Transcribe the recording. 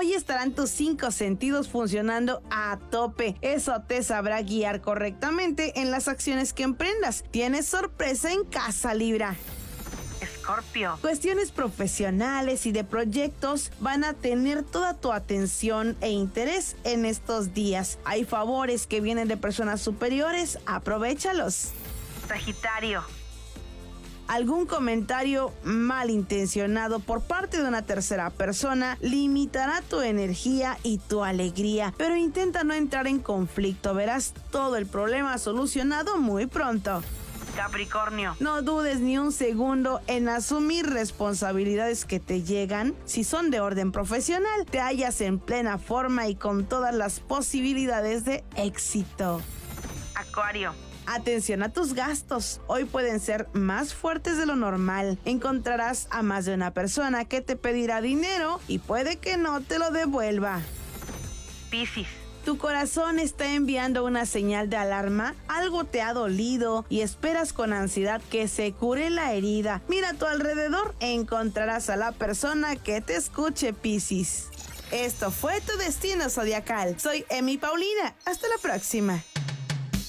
Hoy estarán tus 5 sentidos funcionando a tope. Eso te sabrá guiar correctamente en las acciones que emprendas. Tienes sorpresa en casa, Libra. Escorpio. Cuestiones profesionales y de proyectos van a tener toda tu atención e interés en estos días. Hay favores que vienen de personas superiores, aprovéchalos. Sagitario. Algún comentario malintencionado por parte de una tercera persona limitará tu energía y tu alegría, pero intenta no entrar en conflicto, verás todo el problema solucionado muy pronto. Capricornio. No dudes ni un segundo en asumir responsabilidades que te llegan. Si son de orden profesional, te hallas en plena forma y con todas las posibilidades de éxito. Acuario. Atención a tus gastos. Hoy pueden ser más fuertes de lo normal. Encontrarás a más de una persona que te pedirá dinero y puede que no te lo devuelva. Piscis. Tu corazón está enviando una señal de alarma, algo te ha dolido y esperas con ansiedad que se cure la herida. Mira a tu alrededor, encontrarás a la persona que te escuche, Piscis. Esto fue tu destino zodiacal. Soy Emi Paulina. Hasta la próxima.